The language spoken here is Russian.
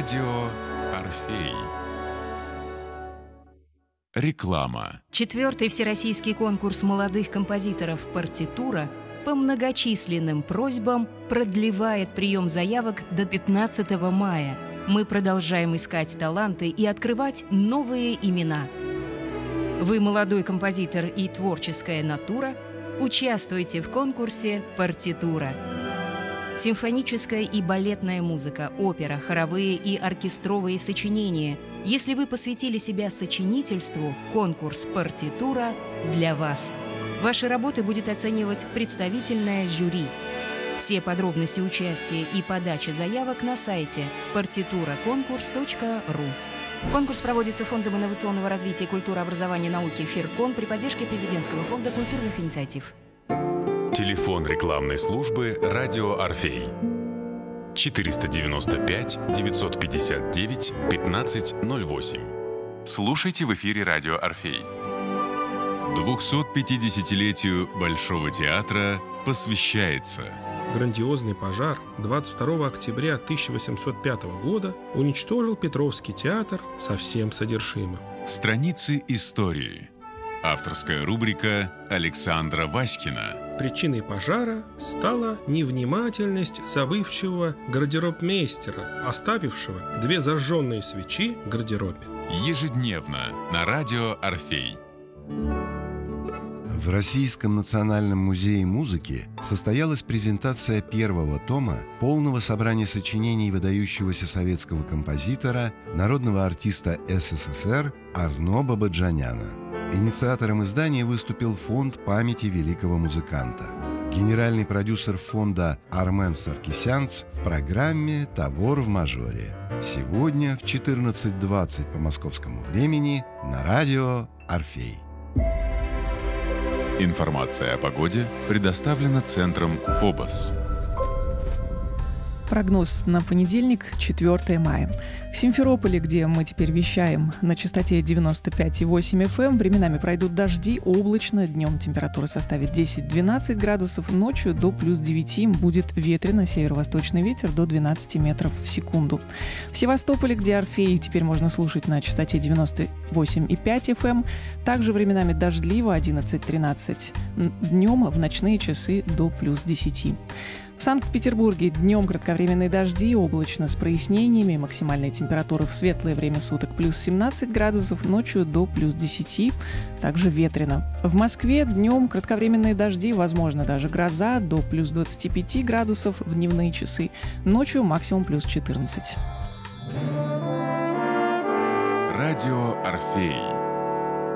Радио Орфей. Реклама. 4-й всероссийский конкурс молодых композиторов «Партитура» по многочисленным просьбам продлевает прием заявок до 15 мая. Мы продолжаем искать таланты и открывать новые имена. Вы молодой композитор и творческая натура? Участвуйте в конкурсе «Партитура». Симфоническая и балетная музыка, опера, хоровые и оркестровые сочинения. Если вы посвятили себя сочинительству, конкурс «Партитура» для вас. Ваши работы будет оценивать представительное жюри. Все подробности участия и подачи заявок на сайте partituracонкурс.ру. Конкурс проводится Фондом инновационного развития культуры, образования и науки «ФИРКОН» при поддержке Президентского фонда культурных инициатив. Телефон рекламной службы «Радио Орфей». 499-959-1508. Слушайте в эфире «Радио Орфей». 250-летию Большого театра посвящается. Грандиозный пожар 22 октября 1805 года уничтожил Петровский театр со всем содержимым. Страницы истории. Авторская рубрика Александра Васькина. Причиной пожара стала невнимательность забывчивого гардеробмейстера, оставившего 2 зажженные свечи в гардеробе. Ежедневно на радио Орфей. В Российском национальном музее музыки состоялась презентация первого тома полного собрания сочинений выдающегося советского композитора, народного артиста СССР Арно Бабаджаняна. Инициатором издания выступил Фонд памяти великого музыканта. Генеральный продюсер фонда Армен Саркисянц в программе «Тавор в мажоре». Сегодня в 14:20 по московскому времени на радио Орфей. Информация о погоде предоставлена центром ФОБОС. Прогноз на понедельник, 4 мая. В Симферополе, где мы теперь вещаем на частоте 95,8 FM, временами пройдут дожди, облачно. Днем температура составит 10-12 градусов, ночью до плюс 9 будет ветрено, северо-восточный ветер до 12 метров в секунду. В Севастополе, где Орфей теперь можно слушать на частоте 98,5 FM, также временами дождливо, 11-13. Днем в ночные часы до плюс 10. В Санкт-Петербурге днем кратковременные дожди, облачно с прояснениями, максимальная температура в светлое время суток плюс 17 градусов, ночью до плюс 10, также ветрено. В Москве днем кратковременные дожди, возможно даже гроза, до плюс 25 градусов в дневные часы, ночью максимум плюс 14. Радио Орфей.